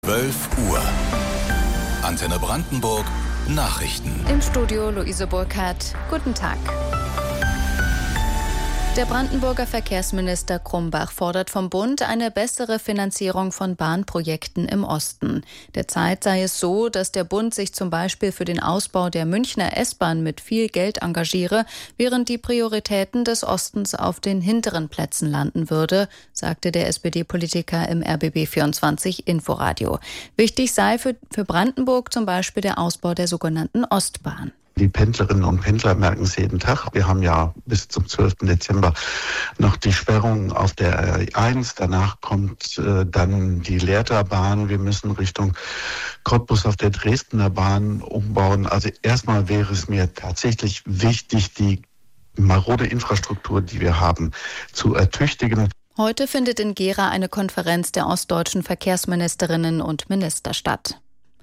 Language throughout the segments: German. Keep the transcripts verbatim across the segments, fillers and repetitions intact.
zwölf Uhr. Antenne Brandenburg Nachrichten. Im Studio Luise Burkhardt. Guten Tag. Der Brandenburger Verkehrsminister Krumbach fordert vom Bund eine bessere Finanzierung von Bahnprojekten im Osten. Derzeit sei es so, dass der Bund sich zum Beispiel für den Ausbau der Münchner S-Bahn mit viel Geld engagiere, während die Prioritäten des Ostens auf den hinteren Plätzen landen würde, sagte der S P D-Politiker im R B B vierundzwanzig Inforadio. Wichtig sei für, für Brandenburg zum Beispiel der Ausbau der sogenannten Ostbahn. Die Pendlerinnen und Pendler merken es jeden Tag. Wir haben ja bis zum zwölften Dezember noch die Sperrung auf der R eins. Danach kommt äh, dann die Lehrterbahn. Wir müssen Richtung Cottbus auf der Dresdner Bahn umbauen. Also erstmal wäre es mir tatsächlich wichtig, die marode Infrastruktur, die wir haben, zu ertüchtigen. Heute findet in Gera eine Konferenz der ostdeutschen Verkehrsministerinnen und Minister statt.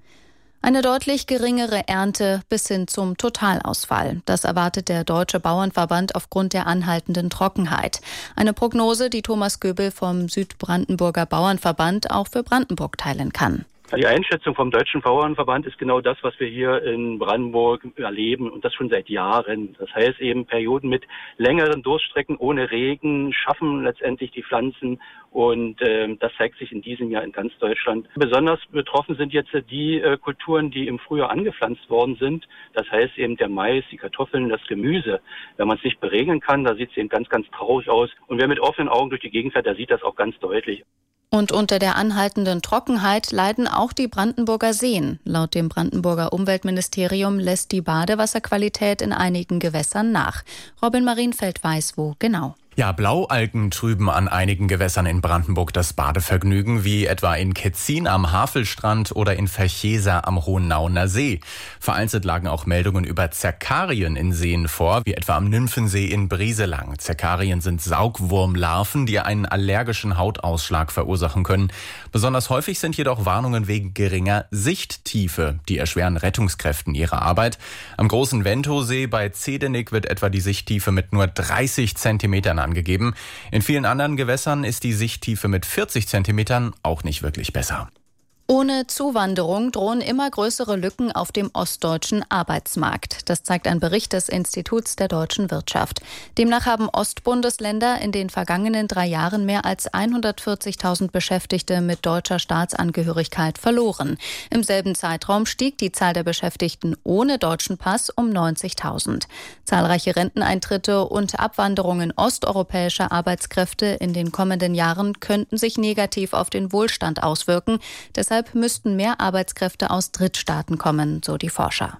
Eine deutlich geringere Ernte bis hin zum Totalausfall. Das erwartet der Deutsche Bauernverband aufgrund der anhaltenden Trockenheit. Eine Prognose, die Thomas Göbel vom Südbrandenburger Bauernverband auch für Brandenburg teilen kann. Die Einschätzung vom Deutschen Bauernverband ist genau das, was wir hier in Brandenburg erleben und das schon seit Jahren. Das heißt eben Perioden mit längeren Durststrecken ohne Regen schaffen letztendlich die Pflanzen und äh, das zeigt sich in diesem Jahr in ganz Deutschland. Besonders betroffen sind jetzt die äh, Kulturen, die im Frühjahr angepflanzt worden sind. Das heißt eben der Mais, die Kartoffeln, das Gemüse. Wenn man es nicht beregeln kann, da sieht es eben ganz, ganz traurig aus. Und wer mit offenen Augen durch die Gegend fährt, der sieht das auch ganz deutlich. Und unter der anhaltenden Trockenheit leiden auch die Brandenburger Seen. Laut dem Brandenburger Umweltministerium lässt die Badewasserqualität in einigen Gewässern nach. Robin Marienfeld weiß, wo genau. Ja, Blaualgen trüben an einigen Gewässern in Brandenburg das Badevergnügen, wie etwa in Ketzin am Havelstrand oder in Verchesa am Hohennauener See. Vereinzelt lagen auch Meldungen über Zerkarien in Seen vor, wie etwa am Nymphensee in Brieselang. Zerkarien sind Saugwurmlarven, die einen allergischen Hautausschlag verursachen können. Besonders häufig sind jedoch Warnungen wegen geringer Sichttiefe. Die erschweren Rettungskräften ihre Arbeit. Am großen Ventosee bei Zedenik wird etwa die Sichttiefe mit nur dreißig Zentimetern angegeben. In vielen anderen Gewässern ist die Sichttiefe mit vierzig Zentimetern auch nicht wirklich besser. Ohne Zuwanderung drohen immer größere Lücken auf dem ostdeutschen Arbeitsmarkt. Das zeigt ein Bericht des Instituts der deutschen Wirtschaft. Demnach haben Ostbundesländer in den vergangenen drei Jahren mehr als hundertvierzigtausend Beschäftigte mit deutscher Staatsangehörigkeit verloren. Im selben Zeitraum stieg die Zahl der Beschäftigten ohne deutschen Pass um neunzigtausend. Zahlreiche Renteneintritte und Abwanderungen osteuropäischer Arbeitskräfte in den kommenden Jahren könnten sich negativ auf den Wohlstand auswirken. Deshalb müssten mehr Arbeitskräfte aus Drittstaaten kommen, so die Forscher.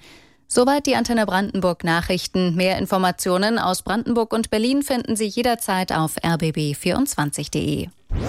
Soweit die Antenne Brandenburg Nachrichten. Mehr Informationen aus Brandenburg und Berlin finden Sie jederzeit auf r b b vierundzwanzig punkt d e.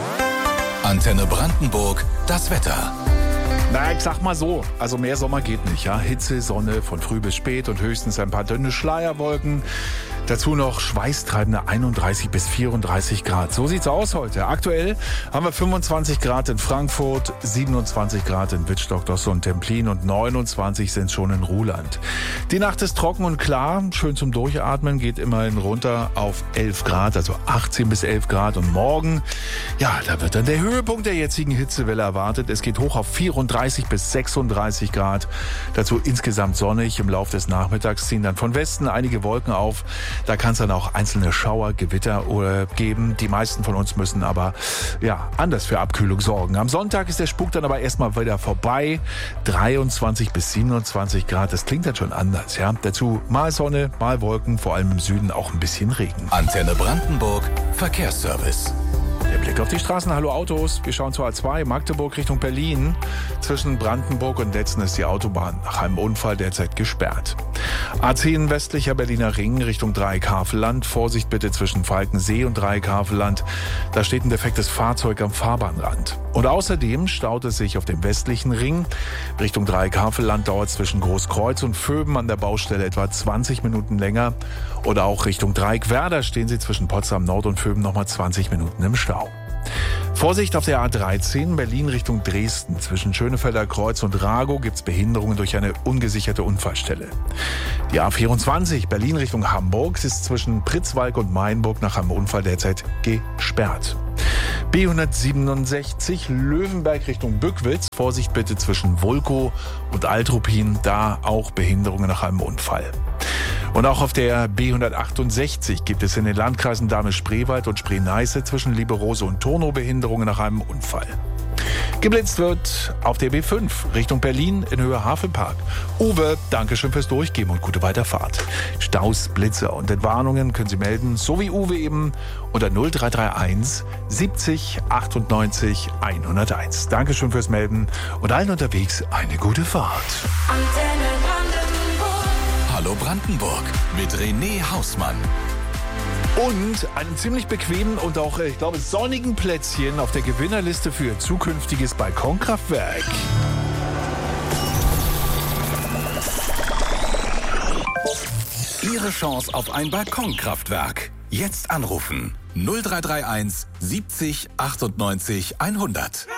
Antenne Brandenburg, das Wetter. Na, ich sag mal so, also mehr Sommer geht nicht, ja. Hitze, Sonne von früh bis spät und höchstens ein paar dünne Schleierwolken. Dazu noch schweißtreibende einunddreißig bis vierunddreißig Grad. So sieht's aus heute. Aktuell haben wir fünfundzwanzig Grad in Frankfurt, siebenundzwanzig Grad in Wittstock, Dosse und Templin und neunundzwanzig sind schon in Ruhland. Die Nacht ist trocken und klar, schön zum Durchatmen, geht immerhin runter auf elf Grad, also achtzehn bis elf Grad. Und morgen, ja, da wird dann der Höhepunkt der jetzigen Hitzewelle erwartet. Es geht hoch auf vierunddreißig bis sechsunddreißig Grad. Dazu insgesamt sonnig. Im Laufe des Nachmittags ziehen dann von Westen einige Wolken auf. Da kann es dann auch einzelne Schauer, Gewitter geben. Die meisten von uns müssen aber ja anders für Abkühlung sorgen. Am Sonntag ist der Spuk dann aber erstmal wieder vorbei. dreiundzwanzig bis siebenundzwanzig Grad, das klingt dann schon anders. Ja? Dazu mal Sonne, mal Wolken, vor allem im Süden auch ein bisschen Regen. Antenne Brandenburg, Verkehrsservice. Der Blick auf die Straßen. Hallo Autos. Wir schauen zur A zwei, Magdeburg Richtung Berlin. Zwischen Brandenburg und Letzen ist die Autobahn nach einem Unfall derzeit gesperrt. A zehn westlicher Berliner Ring Richtung Dreieck-Havelland. Vorsicht bitte zwischen Falkensee und Dreieck-Havelland. Da steht ein defektes Fahrzeug am Fahrbahnrand. Und außerdem staut es sich auf dem westlichen Ring. Richtung Dreieck-Havelland dauert es zwischen Großkreuz und Vöben an der Baustelle etwa zwanzig Minuten länger. Oder auch Richtung Dreieck-Werder stehen Sie zwischen Potsdam Nord und Vöben nochmal zwanzig Minuten im Stau. Vorsicht auf der A dreizehn, Berlin Richtung Dresden. Zwischen Schönefelder Kreuz und Ragow gibt es Behinderungen durch eine ungesicherte Unfallstelle. Die A vierundzwanzig, Berlin Richtung Hamburg, ist zwischen Pritzwalk und Mainburg nach einem Unfall derzeit gesperrt. B hundertsiebenundsechzig Löwenberg Richtung Bückwitz. Vorsicht bitte zwischen Vulkow und Altruppin, da auch Behinderungen nach einem Unfall. Und auch auf der B hundertachtundsechzig gibt es in den Landkreisen Dahme-Spreewald und Spree-Neiße zwischen Lieberose und Turnow Behinderungen nach einem Unfall. Geblitzt wird auf der B fünf Richtung Berlin in Höhe Hafenpark. Uwe, danke schön fürs Durchgeben und gute Weiterfahrt. Staus, Blitzer und Entwarnungen können Sie melden, so wie Uwe eben, unter null drei drei eins siebzig achtundneunzig hunderteins. Dankeschön fürs Melden und allen unterwegs eine gute Fahrt. Antenne Brandenburg. Hallo Brandenburg mit René Hausmann. Und einen ziemlich bequemen und auch, ich glaube, sonnigen Plätzchen auf der Gewinnerliste für Ihr zukünftiges Balkonkraftwerk. Ihre Chance auf ein Balkonkraftwerk. Jetzt anrufen null drei drei eins siebzig achtundneunzig hundert.